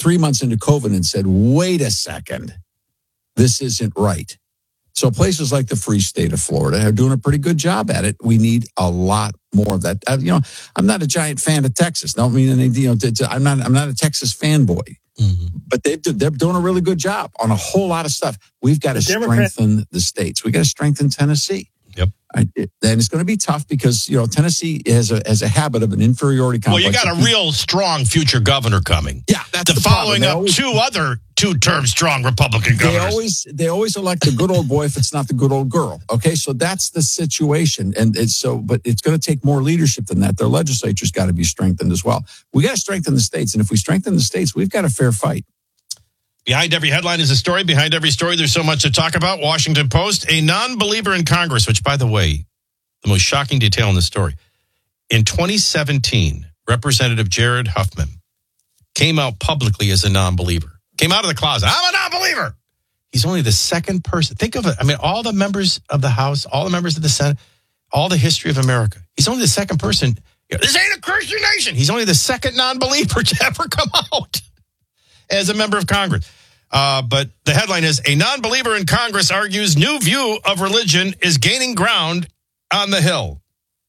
3 months into COVID and said, wait a second, this isn't right. So places like the Free State of Florida are doing a pretty good job at it. We need a lot more of that. I'm not a giant fan of Texas. Don't mean anything. I'm not a Texas fanboy. Mm-hmm. But they're doing a really good job on a whole lot of stuff. We've got to strengthen the states. We got to strengthen Tennessee. Yep. And it's going to be tough because Tennessee has a habit of an inferiority complex. Well, you got a real strong future governor coming. Yeah, that's the following up two-term strong Republican governors. They always elect the good old boy if it's not the good old girl. Okay, so that's the situation, but it's going to take more leadership than that. Their legislature's got to be strengthened as well. We got to strengthen the states, and if we strengthen the states, we've got a fair fight. Behind every headline is a story. Behind every story, there's so much to talk about. Washington Post, a non-believer in Congress, which, by the way, the most shocking detail in the story. In 2017, Representative Jared Huffman came out publicly as a non-believer. Came out of the closet. I'm a non-believer. He's only the second person. Think of it. I mean, all the members of the House, all the members of the Senate, all the history of America. He's only the second person. This ain't a Christian nation. He's only the second non-believer to ever come out as a member of Congress. But the headline is, a non-believer in Congress argues new view of religion is gaining ground on the Hill.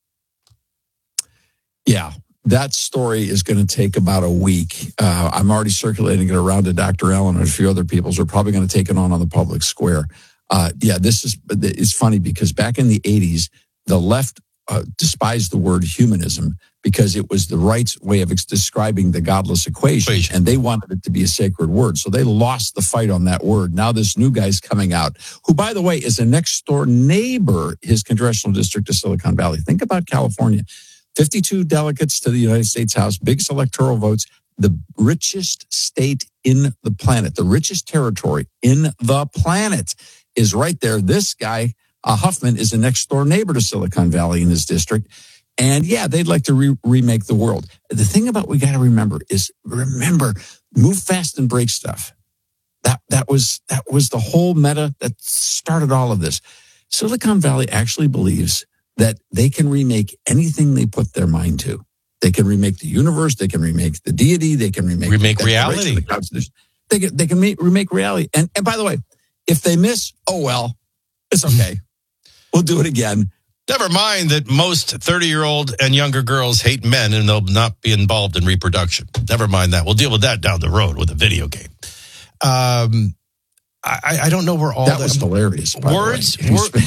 Yeah, that story is going to take about a week. I'm already circulating it around to Dr. Allen and a few other people. So we're probably going to take it on the public square. It's funny because back in the 80s, the left despised the word humanism because it was the right's way of describing the godless equation, and they wanted it to be a sacred word. So they lost the fight on that word. Now this new guy's coming out, who, by the way, is a next-door neighbor, his congressional district of Silicon Valley. Think about California. 52 delegates to the United States House, biggest electoral votes, the richest state in the planet, the richest territory in the planet is right there. This guy, Huffman, is a next-door neighbor to Silicon Valley in his district. And yeah, they'd like to remake the world. The thing about we got to remember is move fast and break stuff. That was the whole meta that started all of this. Silicon Valley actually believes that they can remake anything they put their mind to. They can remake the universe. They can remake the deity. They can remake reality. They can remake reality. And by the way, if they miss, oh well, it's okay. We'll do it again. Never mind that most 30-year-old and younger girls hate men and they'll not be involved in reproduction. Never mind that. We'll deal with that down the road with a video game. I don't know where all that was hilarious. Words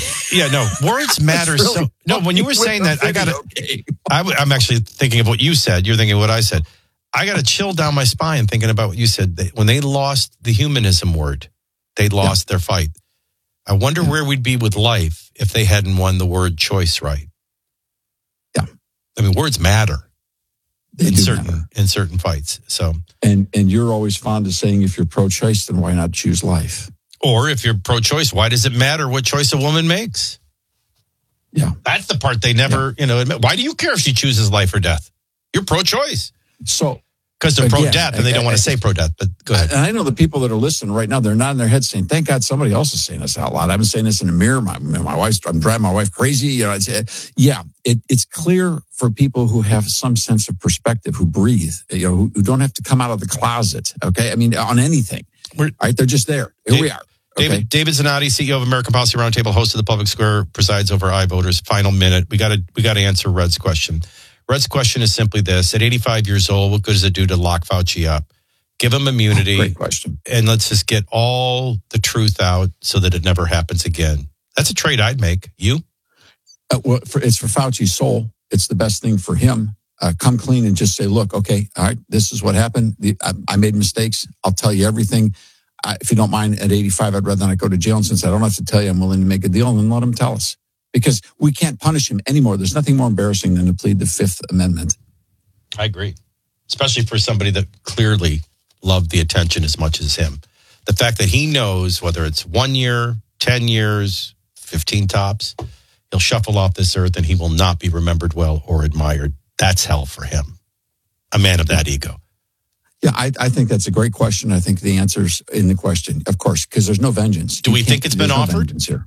matter. Really so no, when you were saying that, I'm actually thinking of what you said. You're thinking of what I said. I got to chill down my spine thinking about what you said. When they lost the humanism word, they lost their fight. I wonder where we'd be with life if they hadn't won the word choice right. Yeah. I mean, words matter in certain fights. So, and you're always fond of saying, if you're pro-choice, then why not choose life? Or if you're pro-choice, why does it matter what choice a woman makes? Yeah. That's the part they never, admit. Why do you care if she chooses life or death? You're pro-choice. So, because they're pro-death and they don't want to say pro-death, but go ahead. And I know the people that are listening right now, they're nodding their heads saying, thank God somebody else is saying this out loud. I've been saying this in the mirror. I'm driving my wife crazy. It's clear for people who have some sense of perspective, who breathe, who don't have to come out of the closet. Okay. I mean, on anything. Right. They're just there. Here we are. Okay. David Zanotti, CEO of American Policy Roundtable, host of the Public Square, presides over iVoters. Final minute. We got to answer Red's question. Red's question is simply this. At 85 years old, what good does it do to lock Fauci up? Give him immunity. Great question. And let's just get all the truth out so that it never happens again. That's a trade I'd make. You? It's for Fauci's soul. It's the best thing for him. Come clean and just say, look, okay, all right, this is what happened. I made mistakes. I'll tell you everything. If you don't mind, at 85, I'd rather not go to jail. And since I don't have to tell you, I'm willing to make a deal, and then let him tell us. Because we can't punish him anymore. There's nothing more embarrassing than to plead the Fifth Amendment. I agree. Especially for somebody that clearly loved the attention as much as him. The fact that he knows whether it's 1 year, 10 years, 15 tops, he'll shuffle off this earth and he will not be remembered well or admired. That's hell for him. A man of that ego. Yeah, I think that's a great question. I think the answer's in the question, of course, because there's no vengeance. Do we think it's been offered? Here.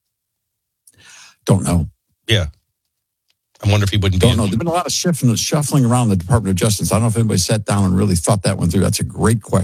Don't know. Yeah. I wonder if he wouldn't be. Don't know. There's been a lot of shuffling around the Department of Justice. I don't know if anybody sat down and really thought that one through. That's a great question.